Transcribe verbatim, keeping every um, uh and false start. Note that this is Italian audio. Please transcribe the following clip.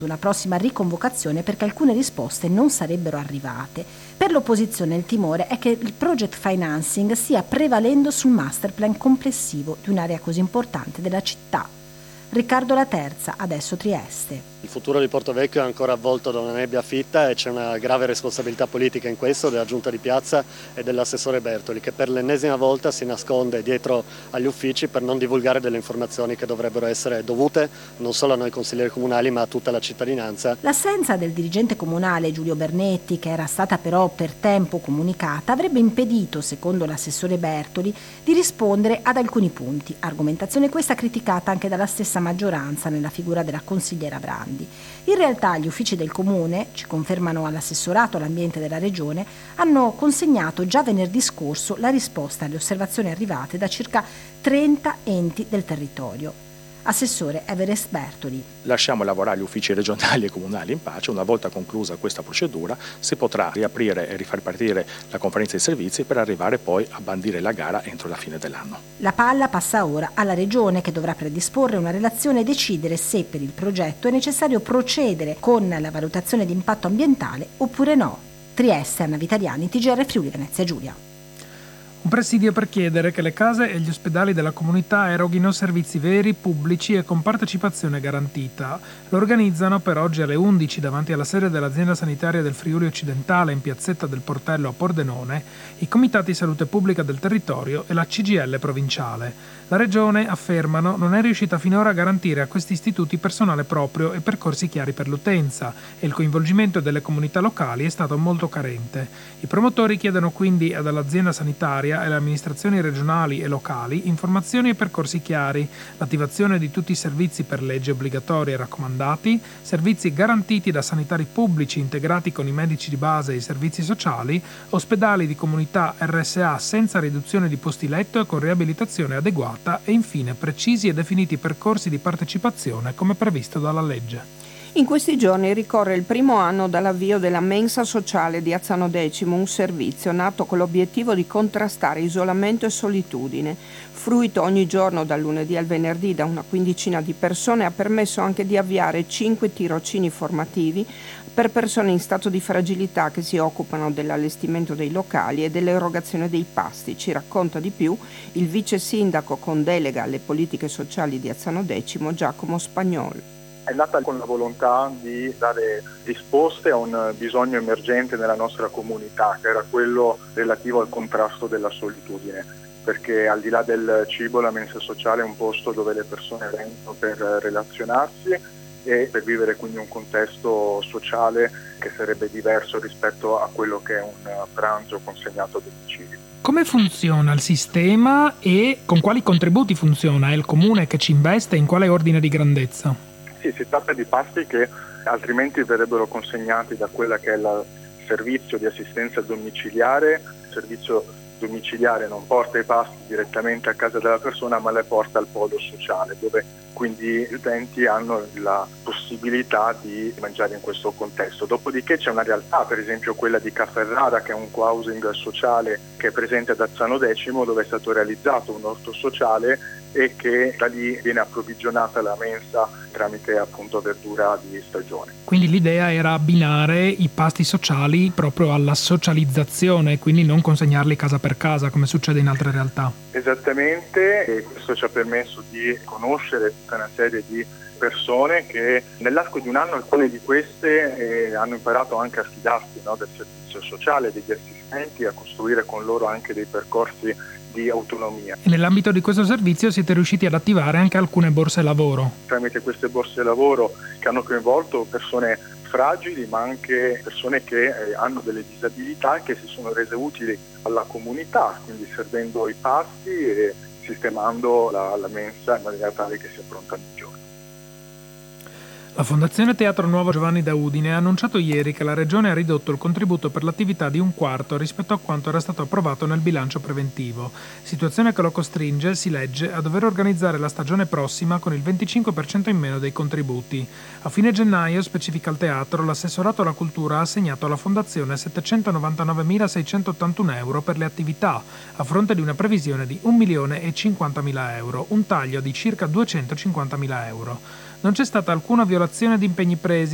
una prossima riconvocazione perché alcune risposte non sarebbero arrivate. Per l'opposizione il timore è che il project financing stia prevalendo sul master plan complessivo di un'area così importante della città. Riccardo La Terza, adesso Trieste. Il futuro di Porto Vecchio è ancora avvolto da una nebbia fitta e c'è una grave responsabilità politica in questo della giunta di piazza e dell'assessore Bertoli, che per l'ennesima volta si nasconde dietro agli uffici per non divulgare delle informazioni che dovrebbero essere dovute non solo a noi consiglieri comunali ma a tutta la cittadinanza. L'assenza del dirigente comunale Giulio Bernetti, che era stata però per tempo comunicata, avrebbe impedito, secondo l'assessore Bertoli, di rispondere ad alcuni punti, argomentazione questa criticata anche dalla stessa maggioranza nella figura della consigliera Brandi. In realtà gli uffici del Comune, ci confermano all'assessorato all'ambiente della Regione, hanno consegnato già venerdì scorso la risposta alle osservazioni arrivate da circa trenta enti del territorio. Assessore Everest Bertoli. Lasciamo lavorare gli uffici regionali e comunali in pace. Una volta conclusa questa procedura si potrà riaprire e rifar partire la conferenza di servizi per arrivare poi a bandire la gara entro la fine dell'anno. La palla passa ora alla Regione, che dovrà predisporre una relazione e decidere se per il progetto è necessario procedere con la valutazione di impatto ambientale oppure no. Trieste, Anna Vitaliani, T G R Friuli Venezia Giulia. Un presidio per chiedere che le case e gli ospedali della comunità eroghino servizi veri, pubblici e con partecipazione garantita. Lo organizzano per oggi alle undici davanti alla sede dell'azienda sanitaria del Friuli Occidentale in piazzetta del Portello a Pordenone i comitati salute pubblica del territorio e la C G I L provinciale. La Regione, affermano, non è riuscita finora a garantire a questi istituti personale proprio e percorsi chiari per l'utenza e il coinvolgimento delle comunità locali è stato molto carente. I promotori chiedono quindi all'azienda sanitaria e alle amministrazioni regionali e locali informazioni e percorsi chiari, l'attivazione di tutti i servizi per legge obbligatori e raccomandati, servizi garantiti da sanitari pubblici integrati con i medici di base e i servizi sociali, ospedali di comunità R S A senza riduzione di posti letto e con riabilitazione adeguata e infine precisi e definiti percorsi di partecipazione come previsto dalla legge. In questi giorni ricorre il primo anno dall'avvio della mensa sociale di Azzano Decimo, un servizio nato con l'obiettivo di contrastare isolamento e solitudine. Fruito ogni giorno dal lunedì al venerdì da una quindicina di persone, ha permesso anche di avviare cinque tirocini formativi per persone in stato di fragilità che si occupano dell'allestimento dei locali e dell'erogazione dei pasti. Ci racconta di più il vice sindaco con delega alle politiche sociali di Azzano Decimo, Giacomo Spagnol. È nata con la volontà di dare risposte a un bisogno emergente nella nostra comunità, che era quello relativo al contrasto della solitudine, perché al di là del cibo la mensa sociale è un posto dove le persone vengono per relazionarsi e per vivere quindi un contesto sociale che sarebbe diverso rispetto a quello che è un pranzo consegnato a domicilio. Come funziona il sistema e con quali contributi funziona? È il comune che ci investe? In quale ordine di grandezza? Sì, si tratta di pasti che altrimenti verrebbero consegnati da quella che è il servizio di assistenza domiciliare. Il servizio domiciliare non porta i pasti direttamente a casa della persona, ma le porta al polo sociale, dove quindi gli utenti hanno la possibilità di mangiare in questo contesto. Dopodiché c'è una realtà, per esempio quella di Ca Ferrara, che è un co-housing sociale che è presente ad Azzano Decimo, dove è stato realizzato un orto sociale e che da lì viene approvvigionata la mensa tramite appunto verdura di stagione. Quindi l'idea era abbinare i pasti sociali proprio alla socializzazione, quindi non consegnarli casa per casa come succede in altre realtà. Esattamente, e questo ci ha permesso di conoscere tutta una serie di persone che nell'arco di un anno, alcune di queste eh, hanno imparato anche a fidarsi, no, del servizio sociale, degli assistenti, a costruire con loro anche dei percorsi di autonomia. E nell'ambito di questo servizio siete riusciti ad attivare anche alcune borse lavoro. Tramite queste borse lavoro che hanno coinvolto persone fragili, ma anche persone che eh, hanno delle disabilità e che si sono rese utili alla comunità, quindi servendo i pasti e sistemando la, la mensa in maniera tale che sia pronta ogni giorno. La Fondazione Teatro Nuovo Giovanni da Udine ha annunciato ieri che la Regione ha ridotto il contributo per l'attività di un quarto rispetto a quanto era stato approvato nel bilancio preventivo, situazione che lo costringe, si legge, a dover organizzare la stagione prossima con il venticinque per cento in meno dei contributi. A fine gennaio, specifica il teatro, l'assessorato alla cultura ha assegnato alla Fondazione settecentonovantanovemilaseicentottantuno euro per le attività, a fronte di una previsione di un milione e cinquantamila euro, un taglio di circa duecentocinquantamila euro. Non c'è stata alcuna violazione di impegni presi